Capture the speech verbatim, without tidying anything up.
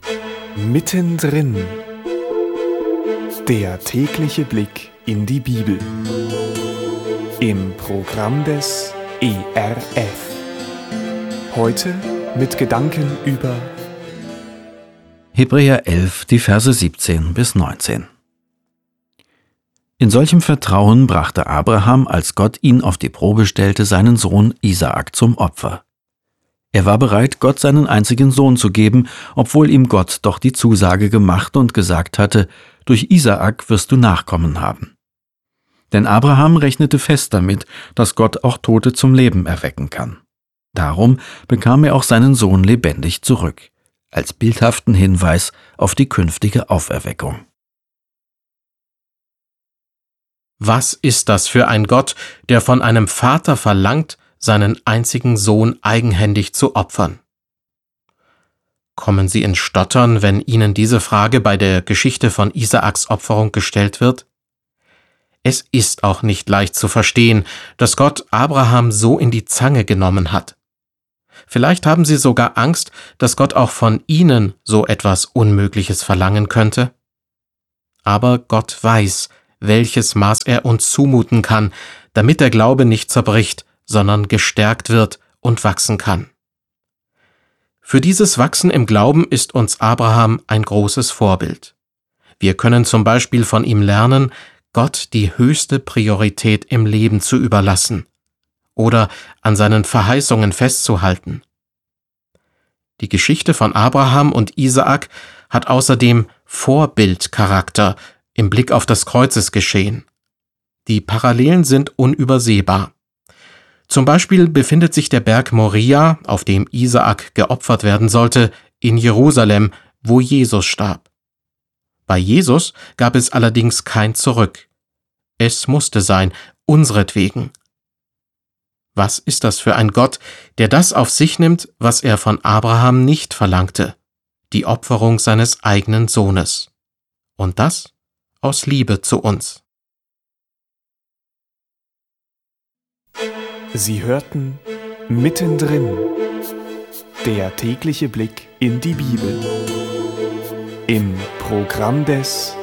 Mittendrin. Der tägliche Blick in die Bibel. Im Programm des E R F. Heute mit Gedanken über Hebräer elf, die Verse siebzehn bis neunzehn. In solchem Vertrauen brachte Abraham, als Gott ihn auf die Probe stellte, seinen Sohn Isaak zum Opfer. Er war bereit, Gott seinen einzigen Sohn zu geben, obwohl ihm Gott doch die Zusage gemacht und gesagt hatte, durch Isaak wirst du Nachkommen haben. Denn Abraham rechnete fest damit, dass Gott auch Tote zum Leben erwecken kann. Darum bekam er auch seinen Sohn lebendig zurück, als bildhaften Hinweis auf die künftige Auferweckung. Was ist das für ein Gott, der von einem Vater verlangt, seinen einzigen Sohn eigenhändig zu opfern? Kommen Sie in Stottern, wenn Ihnen diese Frage bei der Geschichte von Isaaks Opferung gestellt wird? Es ist auch nicht leicht zu verstehen, dass Gott Abraham so in die Zange genommen hat. Vielleicht haben Sie sogar Angst, dass Gott auch von Ihnen so etwas Unmögliches verlangen könnte. Aber Gott weiß, welches Maß er uns zumuten kann, damit der Glaube nicht zerbricht, sondern gestärkt wird und wachsen kann. Für dieses Wachsen im Glauben ist uns Abraham ein großes Vorbild. Wir können zum Beispiel von ihm lernen, Gott die höchste Priorität im Leben zu überlassen oder an seinen Verheißungen festzuhalten. Die Geschichte von Abraham und Isaak hat außerdem Vorbildcharakter im Blick auf das Kreuzesgeschehen. Die Parallelen sind unübersehbar. Zum Beispiel befindet sich der Berg Moria, auf dem Isaak geopfert werden sollte, in Jerusalem, wo Jesus starb. Bei Jesus gab es allerdings kein Zurück. Es musste sein, unseretwegen. Was ist das für ein Gott, der das auf sich nimmt, was er von Abraham nicht verlangte, die Opferung seines eigenen Sohnes. Und das aus Liebe zu uns. Sie hörten Mittendrin. Der tägliche Blick in die Bibel. Im Programm des